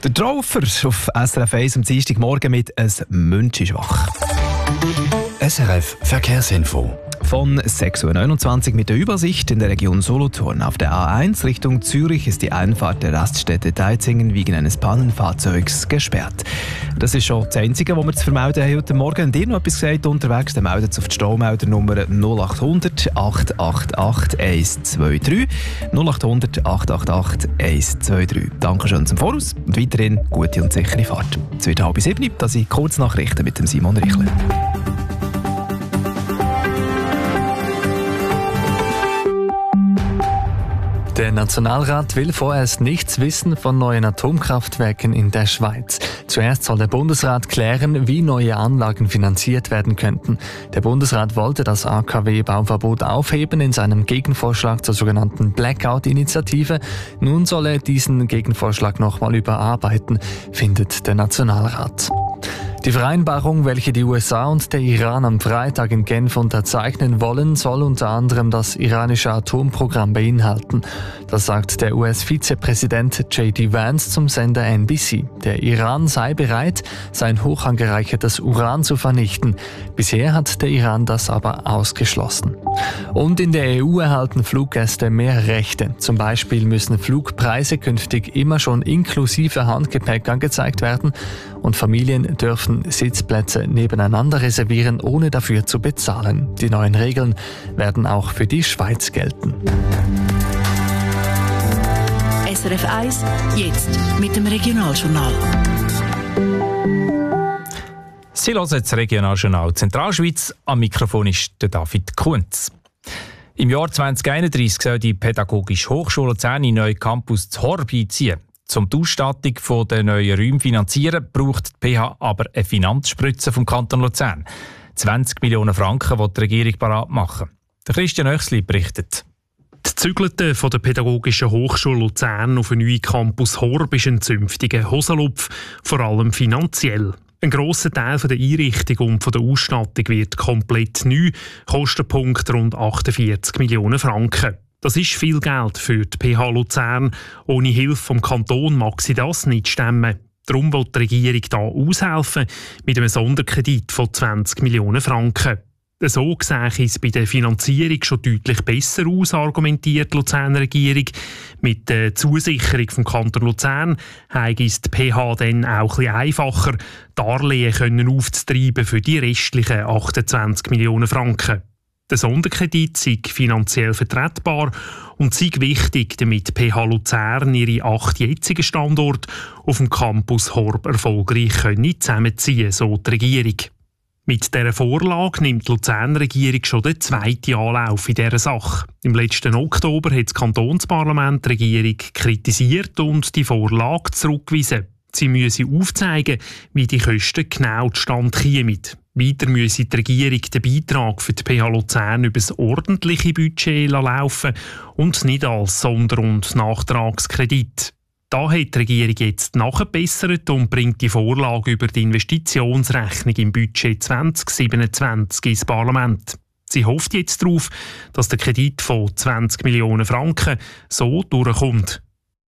Der Traufer auf SRF 1 am Dienstagmorgen mit «Es Münch ist wach». SRF Verkehrsinfo. Von 6.29 Uhr mit der Übersicht in der Region Solothurn. Auf der A1 Richtung Zürich ist die Einfahrt der Raststätte Deizingen wegen eines Pannenfahrzeugs gesperrt. Das ist schon das Einzige, was wir zu vermelden haben heute Morgen. Wenn ihr noch etwas gesagt unterwegs, dann meldet es auf die Staumeldernummer 0800 888 123. 0800 888 123. Dankeschön zum Voraus und weiterhin gute und sichere Fahrt. Es wird 6:30, das sind Kurznachrichten mit dem Simon Richler. Der Nationalrat will vorerst nichts wissen von neuen Atomkraftwerken in der Schweiz. Zuerst soll der Bundesrat klären, wie neue Anlagen finanziert werden könnten. Der Bundesrat wollte das AKW-Bauverbot aufheben in seinem Gegenvorschlag zur sogenannten Blackout-Initiative. Nun soll er diesen Gegenvorschlag nochmal überarbeiten, findet der Nationalrat. Die Vereinbarung, welche die USA und der Iran am Freitag in Genf unterzeichnen wollen, soll unter anderem das iranische Atomprogramm beinhalten. Das sagt der US-Vizepräsident J.D. Vance zum Sender NBC. Der Iran sei bereit, sein hoch angereichertes Uran zu vernichten. Bisher hat der Iran das aber ausgeschlossen. Und in der EU erhalten Fluggäste mehr Rechte. Zum Beispiel müssen Flugpreise künftig immer schon inklusive Handgepäck angezeigt werden und Familien dürfen Sitzplätze nebeneinander reservieren, ohne dafür zu bezahlen. Die neuen Regeln werden auch für die Schweiz gelten. SRF 1, jetzt mit dem Regionaljournal. Sie hören das Regionaljournal Zentralschweiz. Am Mikrofon ist der David Kunz. Im Jahr 2031 soll die Pädagogische Hochschule Luzern in den neuen Campus zu Horb einziehen. Um die Ausstattung der neuen Räume zu finanzieren, braucht die PH aber eine Finanzspritze vom Kanton Luzern. 20 Millionen Franken will die Regierung parat machen. Der Christian Oechsli berichtet. Die Zügelte von der Pädagogischen Hochschule Luzern auf den neuen Campus Horb ist ein zünftiger Hosenlupf, vor allem finanziell. Ein grosser Teil der Einrichtung und der Ausstattung wird komplett neu, Kostenpunkt rund 48 Millionen Franken. Das ist viel Geld für die PH Luzern. Ohne Hilfe vom Kanton mag sie das nicht stemmen. Darum will die Regierung hier aushelfen mit einem Sonderkredit von 20 Millionen Franken. So sehe es bei der Finanzierung schon deutlich besser aus, argumentiert die Luzerner Regierung. Mit der Zusicherung vom Kanton Luzern habe es die PH dann auch etwas einfacher, Darlehen können aufzutreiben für die restlichen 28 Millionen Franken. Der Sonderkredit sei finanziell vertretbar und sei wichtig, damit die PH Luzern ihre 8 jetzigen Standorte auf dem Campus Horb erfolgreich zusammenziehen, so die Regierung. Mit dieser Vorlage nimmt die Luzerner Regierung schon den zweiten Anlauf in dieser Sache. Im letzten Oktober hat das Kantonsparlament die Regierung kritisiert und die Vorlage zurückgewiesen. Sie müsse aufzeigen, wie die Kosten genau zustande kämen. Weiter müsse die Regierung den Beitrag für die PH Luzern über das ordentliche Budget laufen und nicht als Sonder- und Nachtragskredit. Da hat die Regierung jetzt nachgebessert und bringt die Vorlage über die Investitionsrechnung im Budget 2027 ins Parlament. Sie hofft jetzt darauf, dass der Kredit von 20 Millionen Franken so durchkommt.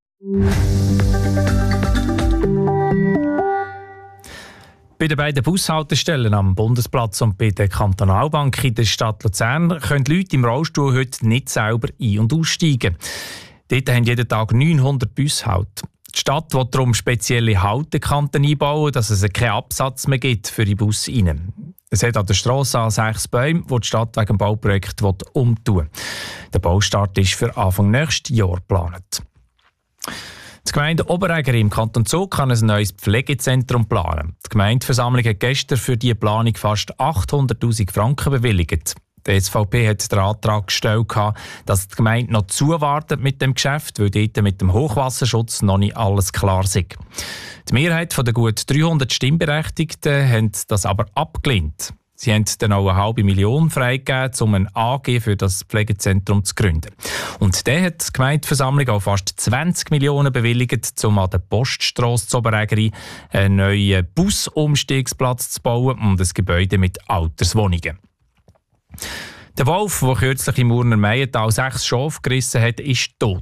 Bei den beiden Bushaltestellen am Bundesplatz und bei der Kantonalbank in der Stadt Luzern können die Leute im Rollstuhl heute nicht selber ein- und aussteigen. Dort haben jeden Tag 900 Busse Halt. Die Stadt will darum spezielle Haltekanten einbauen, dass es keinen Absatz mehr gibt für die Busse rein. Es hat an der Strasse 6 Bäume, die die Stadt wegen dem Bauprojekt umtun will. Der Baustart ist für Anfang nächstes Jahr geplant. Die Gemeinde Oberägeri im Kanton Zug kann ein neues Pflegezentrum planen. Die Gemeindeversammlung hat gestern für diese Planung fast 800'000 Franken bewilligt. Die SVP hat den Antrag gestellt, dass die Gemeinde noch zuwartet mit dem Geschäft, weil dort mit dem Hochwasserschutz noch nicht alles klar ist. Die Mehrheit der gut 300 Stimmberechtigten hat das aber abgelehnt. Sie haben dann auch 500'000 freigegeben, um ein AG für das Pflegezentrum zu gründen. Und der hat die Gemeindeversammlung auch fast 20 Millionen bewilligt, um an der Poststrasse zu Oberägeri einen neuen Busumstiegsplatz zu bauen und ein Gebäude mit Alterswohnungen. Der Wolf, der kürzlich im Urner Meiental 6 Schafe gerissen hat, ist tot.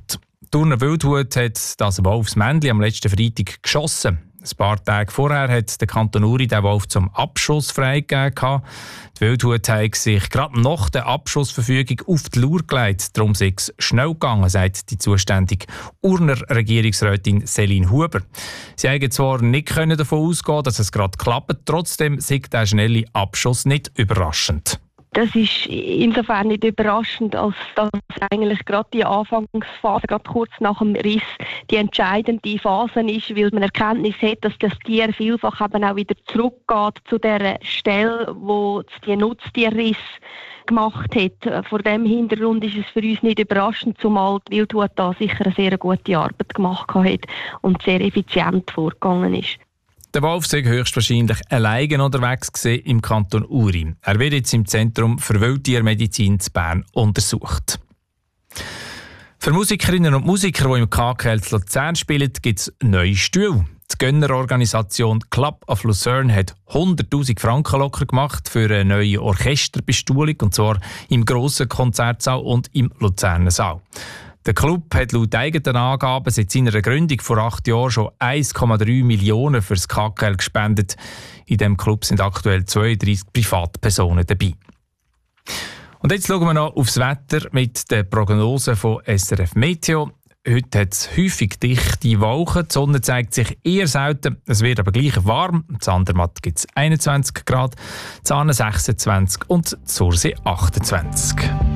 Turner Wildhut hat das Wolfsmännchen am letzten Freitag geschossen. Ein paar Tage vorher hat der Kanton Uri den Wolf zum Abschuss freigegeben. Die Wildhut hat sich gerade nach der Abschussverfügung auf die Lauer gelegt. Darum sei es schnell gegangen, sagt die zuständige Urner Regierungsrätin Céline Huber. Sie haben zwar nicht davon ausgehen, dass es gerade klappt, trotzdem sei der schnelle Abschuss nicht überraschend. Das ist insofern nicht überraschend, als dass eigentlich gerade die Anfangsphase, gerade kurz nach dem Riss, die entscheidende Phase ist, weil man Erkenntnis hat, dass das Tier vielfach eben auch wieder zurückgeht zu der Stelle, wo die Nutztierriss gemacht hat. Vor dem Hintergrund ist es für uns nicht überraschend, zumal die Wildhut da sicher eine sehr gute Arbeit gemacht hat und sehr effizient vorgegangen ist. Der Wolf sei höchstwahrscheinlich alleine unterwegs gewesen im Kanton Uri. Er wird jetzt im Zentrum für Wildtiermedizin in Bern untersucht. Für Musikerinnen und Musiker, die im KKL Luzern spielen, gibt es neue Stühle. Die Gönnerorganisation Club of Lucerne hat 100'000 Franken locker gemacht für eine neue Orchesterbestuhlung, und zwar im grossen Konzertsaal und im Luzerner Saal. Der Club hat laut eigenen Angaben seit seiner Gründung vor 8 Jahren schon 1,3 Millionen für das KKL gespendet. In diesem Club sind aktuell 32 Privatpersonen dabei. Und jetzt schauen wir noch aufs Wetter mit der Prognose von SRF Meteo. Heute hat es häufig dichte Wolken, die Sonne zeigt sich eher selten, es wird aber gleich warm. In Andermatt gibt es 21 Grad, in Zahnen 26 und in Sursee 28.